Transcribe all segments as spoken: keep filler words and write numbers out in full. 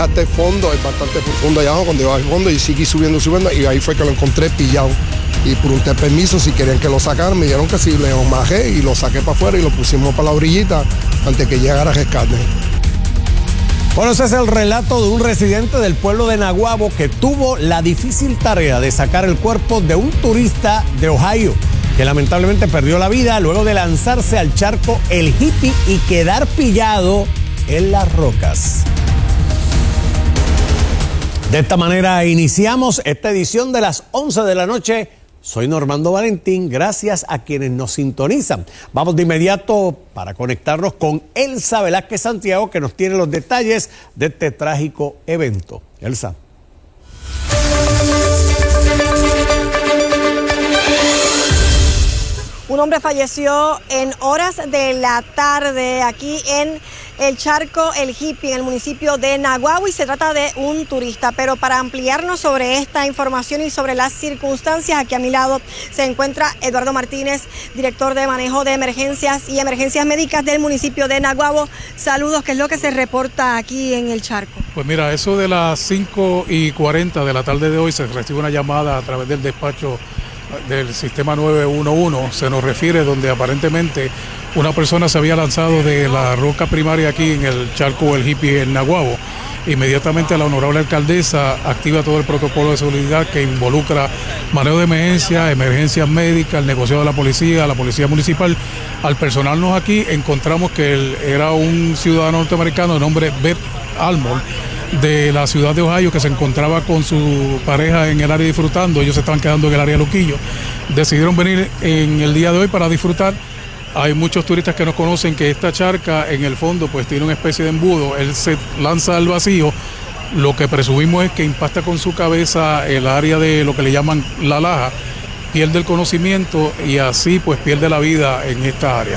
hasta el fondo, es bastante profundo allá abajo, cuando iba al fondo y seguí subiendo, subiendo, y ahí fue que lo encontré pillado. Y pregunté permiso si querían que lo sacaran, me dijeron que sí, le bajé y lo saqué para afuera y lo pusimos para la orillita antes que llegara a rescate. Bueno, ese es el relato de un residente del pueblo de Naguabo que tuvo la difícil tarea de sacar el cuerpo de un turista de Ohio que lamentablemente perdió la vida luego de lanzarse al charco El Hippie y quedar pillado en las rocas. De esta manera iniciamos esta edición de las once de la noche. Soy Normando Valentín, gracias a quienes nos sintonizan. Vamos de inmediato para conectarnos con Elsa Velázquez Santiago, que nos tiene los detalles de este trágico evento. Elsa. Un hombre falleció en horas de la tarde aquí en el charco El Hippie, en el municipio de Naguabo, y se trata de un turista. Pero para ampliarnos sobre esta información y sobre las circunstancias, aquí a mi lado se encuentra Eduardo Martínez, director de manejo de emergencias y emergencias médicas del municipio de Naguabo. Saludos, ¿qué es lo que se reporta aquí en el charco? Pues mira, eso de las cinco y cuarenta de la tarde de hoy se recibe una llamada a través del despacho del sistema nueve uno uno, se nos refiere donde aparentemente una persona se había lanzado de la roca primaria aquí en el charco El Hippie en Naguabo. Inmediatamente la honorable alcaldesa activa todo el protocolo de seguridad que involucra manejo de emergencia, emergencias médicas, el negocio de la policía, la policía municipal. Al personarnos aquí encontramos que él era un ciudadano norteamericano de nombre Beth Almond, de la ciudad de Ohio, que se encontraba con su pareja en el área disfrutando. Ellos se estaban quedando en el área de Luquillo. Decidieron venir en el día de hoy para disfrutar. Hay muchos turistas que nos conocen que esta charca en el fondo pues tiene una especie de embudo. Él se lanza al vacío. Lo que presumimos es que impacta con su cabeza el área de lo que le llaman la laja, pierde el conocimiento y así pues pierde la vida en esta área.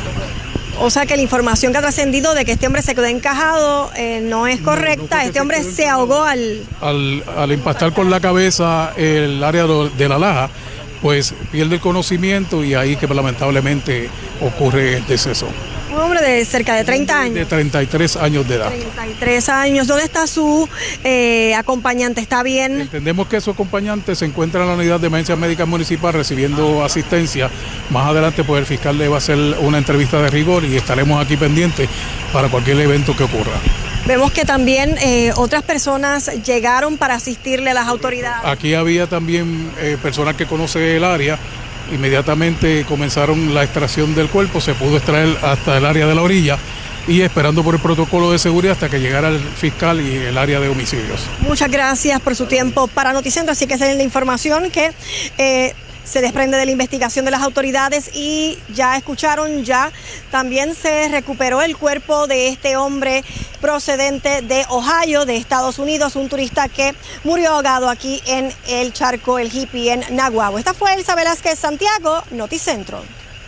O sea que la información que ha trascendido de que este hombre se quedó encajado eh, no es correcta. No, no este hombre se, se ahogó al... al... Al impactar con la cabeza el área de la laja, pues pierde el conocimiento y ahí que lamentablemente ocurre el deceso. Un hombre de cerca de treinta años. De treinta y tres años de edad. treinta y tres años. ¿Dónde está su eh, acompañante? ¿Está bien? Entendemos que su acompañante se encuentra en la unidad de emergencias médicas municipal recibiendo asistencia. Más adelante pues el fiscal le va a hacer una entrevista de rigor y estaremos aquí pendientes para cualquier evento que ocurra. Vemos que también eh, otras personas llegaron para asistirle a las autoridades. Aquí había también eh, personas que conocen el área. Inmediatamente comenzaron la extracción del cuerpo, se pudo extraer hasta el área de la orilla y esperando por el protocolo de seguridad hasta que llegara el fiscal y el área de homicidios. Muchas gracias por su tiempo para Noticentro, así que esa es la información que eh, se desprende de la investigación de las autoridades y ya escucharon, ya también se recuperó el cuerpo de este hombre procedente de Ohio, de Estados Unidos, un turista que murió ahogado aquí en el charco El Hippie en Naguabo. Esta fue Elsa Velázquez Santiago, Noticentro.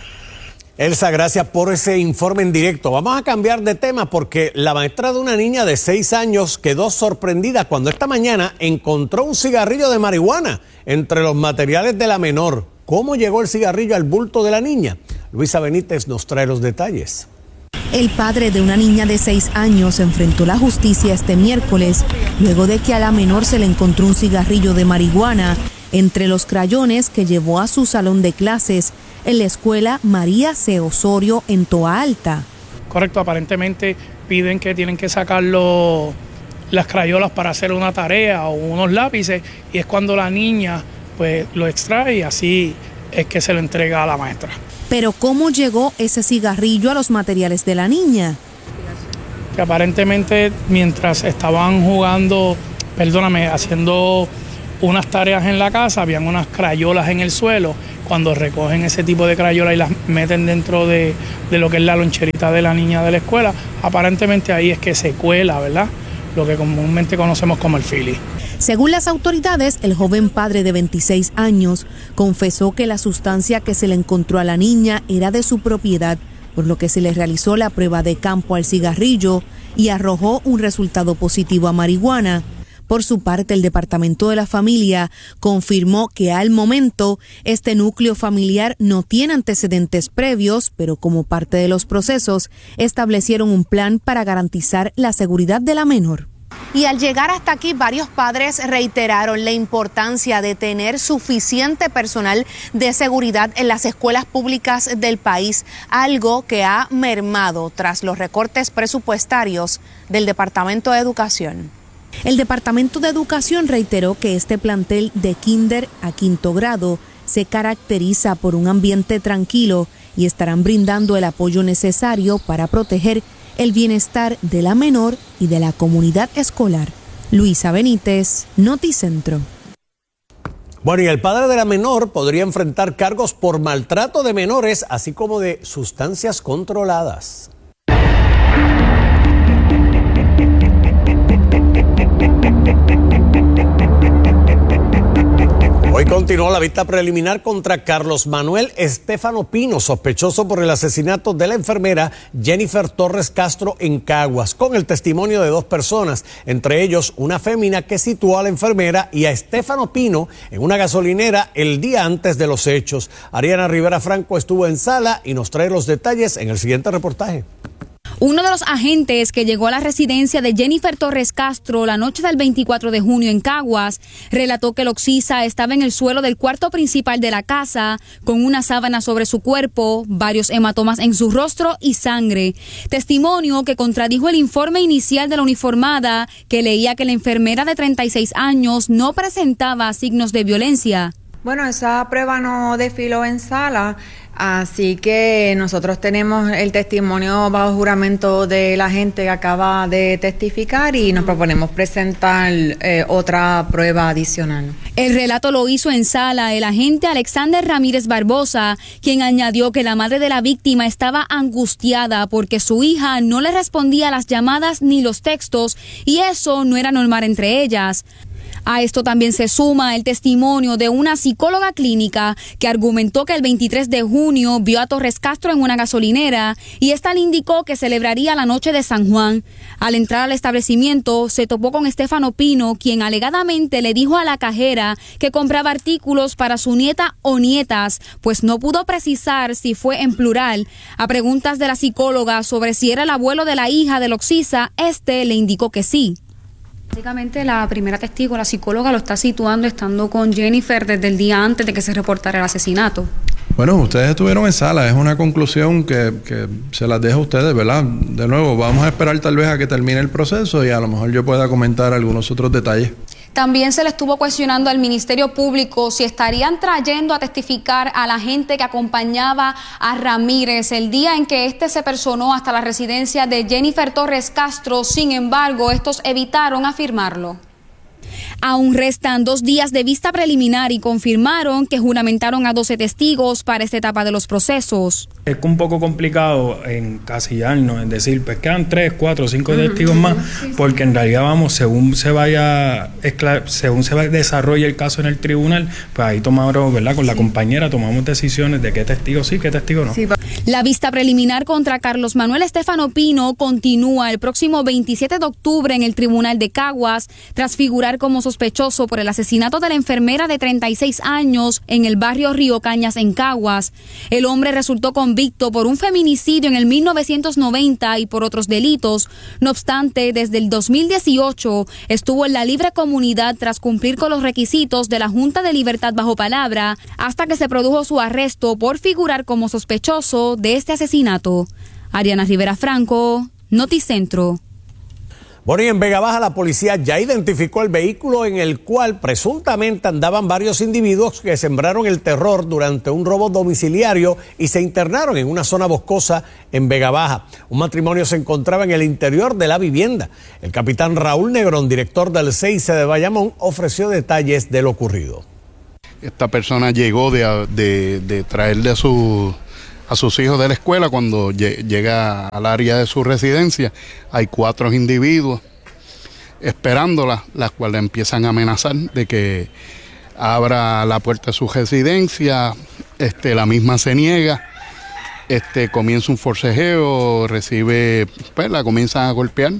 Elsa, gracias por ese informe en directo. Vamos a cambiar de tema porque la maestra de una niña de seis años quedó sorprendida cuando esta mañana encontró un cigarrillo de marihuana entre los materiales de la menor. ¿Cómo llegó el cigarrillo al bulto de la niña? Luisa Benítez nos trae los detalles. El padre de una niña de seis años enfrentó la justicia este miércoles luego de que a la menor se le encontró un cigarrillo de marihuana entre los crayones que llevó a su salón de clases en la escuela María C. Osorio en Toa Alta. Correcto, aparentemente piden que tienen que sacar los, las crayolas para hacer una tarea o unos lápices y es cuando la niña pues lo extrae y así es que se lo entrega a la maestra. Pero ¿cómo llegó ese cigarrillo a los materiales de la niña? Que aparentemente mientras estaban jugando, perdóname, haciendo unas tareas en la casa, habían unas crayolas en el suelo. Cuando recogen ese tipo de crayolas y las meten dentro de, de lo que es la loncherita de la niña de la escuela, aparentemente ahí es que se cuela, ¿verdad? Lo que comúnmente conocemos como el fili. Según las autoridades, el joven padre de veintiséis años confesó que la sustancia que se le encontró a la niña era de su propiedad, por lo que se le realizó la prueba de campo al cigarrillo y arrojó un resultado positivo a marihuana. Por su parte, el Departamento de la Familia confirmó que al momento este núcleo familiar no tiene antecedentes previos, pero como parte de los procesos establecieron un plan para garantizar la seguridad de la menor. Y al llegar hasta aquí, varios padres reiteraron la importancia de tener suficiente personal de seguridad en las escuelas públicas del país, algo que ha mermado tras los recortes presupuestarios del Departamento de Educación. El Departamento de Educación reiteró que este plantel de kinder a quinto grado se caracteriza por un ambiente tranquilo y estarán brindando el apoyo necesario para proteger el bienestar de la menor y de la comunidad escolar. Luisa Benítez, Noticentro. Bueno, y el padre de la menor podría enfrentar cargos por maltrato de menores, así como de sustancias controladas. Hoy continuó la vista preliminar contra Carlos Manuel Estefano Pino, sospechoso por el asesinato de la enfermera Jennifer Torres Castro en Caguas, con el testimonio de dos personas, entre ellos una fémina que situó a la enfermera y a Estefano Pino en una gasolinera el día antes de los hechos. Ariana Rivera Franco estuvo en sala y nos trae los detalles en el siguiente reportaje. Uno de los agentes que llegó a la residencia de Jennifer Torres Castro la noche del veinticuatro de junio en Caguas relató que el oxisa estaba en el suelo del cuarto principal de la casa con una sábana sobre su cuerpo, varios hematomas en su rostro y sangre. Testimonio que contradijo el informe inicial de la uniformada que leía que la enfermera de treinta y seis años no presentaba signos de violencia. Bueno, esa prueba no desfiló en sala, así que nosotros tenemos el testimonio bajo juramento de la gente que acaba de testificar y nos proponemos presentar eh, otra prueba adicional. El relato lo hizo en sala el agente Alexander Ramírez Barbosa, quien añadió que la madre de la víctima estaba angustiada porque su hija no le respondía a las llamadas ni los textos y eso no era normal entre ellas. A esto también se suma el testimonio de una psicóloga clínica que argumentó que el veintitrés de junio vio a Torres Castro en una gasolinera y esta le indicó que celebraría la noche de San Juan. Al entrar al establecimiento se topó con Estefano Pino, quien alegadamente le dijo a la cajera que compraba artículos para su nieta o nietas, pues no pudo precisar si fue en plural. A preguntas de la psicóloga sobre si era el abuelo de la hija del oxisa, este le indicó que sí. Básicamente la primera testigo, la psicóloga, lo está situando estando con Jennifer desde el día antes de que se reportara el asesinato. Bueno, ustedes estuvieron en sala, es una conclusión que, que se las dejo a ustedes, ¿verdad? De nuevo, vamos a esperar tal vez a que termine el proceso y a lo mejor yo pueda comentar algunos otros detalles. También se le estuvo cuestionando al Ministerio Público si estarían trayendo a testificar a la gente que acompañaba a Ramírez el día en que éste se personó hasta la residencia de Jennifer Torres Castro. Sin embargo, estos evitaron afirmarlo. Aún restan dos días de vista preliminar y confirmaron que juramentaron a doce testigos para esta etapa de los procesos. Es un poco complicado encasillarnos, en decir, pues quedan tres, cuatro, cinco testigos más, porque en realidad vamos, según se vaya, según se desarrolle el caso en el tribunal, pues ahí tomamos, ¿verdad? Con la compañera tomamos decisiones de qué testigo sí, qué testigo no. Sí. La vista preliminar contra Carlos Manuel Estefano Pino continúa el próximo veintisiete de octubre en el Tribunal de Caguas, tras figurar como sospechoso por el asesinato de la enfermera de treinta y seis años en el barrio Río Cañas en Caguas. El hombre resultó convicto por un feminicidio en el mil novecientos noventa y por otros delitos. No obstante, desde el dos mil dieciocho estuvo en la libre comunidad tras cumplir con los requisitos de la Junta de Libertad bajo palabra, hasta que se produjo su arresto por figurar como sospechoso de este asesinato. Ariana Rivera Franco, Noticentro. Bueno, y en Vega Baja la policía ya identificó el vehículo en el cual presuntamente andaban varios individuos que sembraron el terror durante un robo domiciliario y se internaron en una zona boscosa en Vega Baja. Un matrimonio se encontraba en el interior de la vivienda. El capitán Raúl Negrón, director del C I C de Bayamón, ofreció detalles de lo ocurrido. Esta persona llegó de, de, de traerle a su... a sus hijos de la escuela. Cuando llega al área de su residencia, hay cuatro individuos esperándola, las cuales empiezan a amenazar de que abra la puerta de su residencia. Este, la misma se niega, este, comienza un forcejeo, recibe, pues la comienzan a golpear.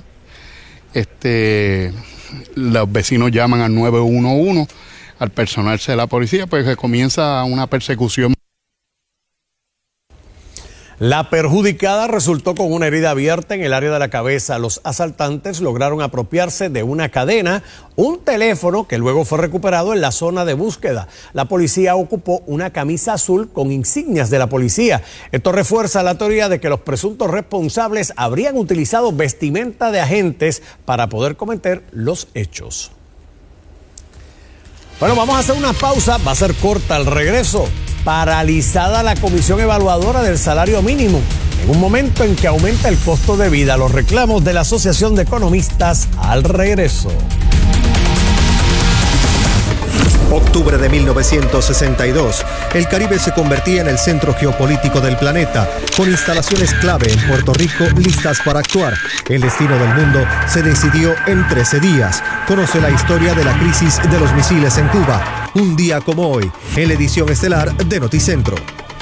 Este, los vecinos llaman al nueve uno uno, al personarse de la policía, pues que comienza una persecución. La perjudicada resultó con una herida abierta en el área de la cabeza. Los asaltantes lograron apropiarse de una cadena, un teléfono que luego fue recuperado en la zona de búsqueda. La policía ocupó una camisa azul con insignias de la policía. Esto refuerza la teoría de que los presuntos responsables habrían utilizado vestimenta de agentes para poder cometer los hechos. Bueno, vamos a hacer una pausa, va a ser corta al regreso. Paralizada la comisión evaluadora del salario mínimo, en un momento en que aumenta el costo de vida. Los reclamos de la Asociación de Economistas al regreso. Octubre de mil novecientos sesenta y dos, el Caribe se convertía en el centro geopolítico del planeta, con instalaciones clave en Puerto Rico listas para actuar. El destino del mundo se decidió en trece días. Conoce la historia de la crisis de los misiles en Cuba, un día como hoy, en la edición estelar de Noticentro.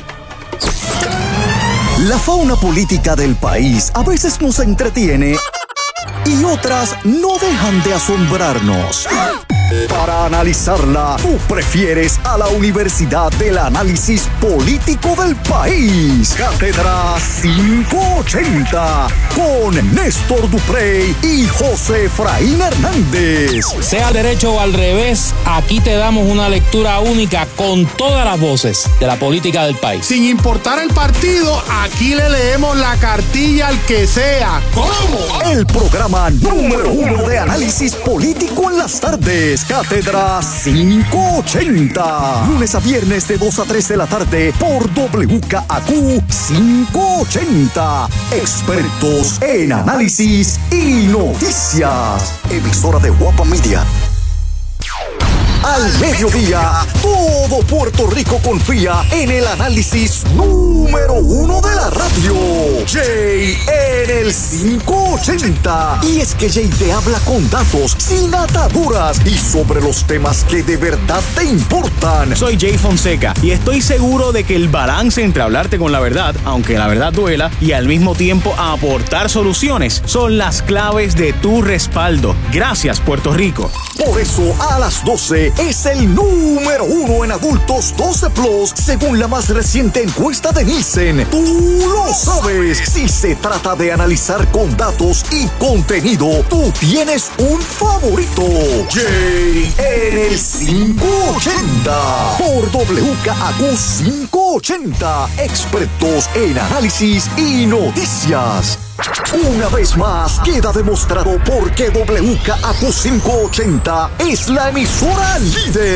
La fauna política del país a veces nos entretiene y otras no dejan de asombrarnos. Para analizarla, tú prefieres a la Universidad del Análisis Político del País. Cátedra quinientos ochenta con Néstor Duprey y José Efraín Hernández. Sea al derecho o al revés, aquí te damos una lectura única con todas las voces de la política del país. Sin importar el partido, aquí le leemos la cartilla al que sea. ¿Cómo? El programa número uno de análisis político en las tardes. Cátedra quinientos ochenta. Lunes a viernes de dos a tres de la tarde por W K A Q quinientos ochenta. Expertos en análisis y noticias. Emisora de Guapa Media. Al mediodía, todo Puerto Rico confía en el análisis número uno de la radio. Jay en el quinientos ochenta. Y es que Jay te habla con datos, sin ataduras y sobre los temas que de verdad te importan. Soy Jay Fonseca y estoy seguro de que el balance entre hablarte con la verdad, aunque la verdad duela, y al mismo tiempo aportar soluciones son las claves de tu respaldo. Gracias, Puerto Rico. Por eso, a las doce es el número uno en adultos doce plus, según la más reciente encuesta de Nielsen. Tú lo sabes. Si se trata de analizar con datos y contenido, tú tienes un favorito. Jay en el quinientos ochenta. Por W K A Q quinientos ochenta. Expertos en análisis y noticias. Una vez más, queda demostrado por qué W K A Q quinientos ochenta es la emisora líder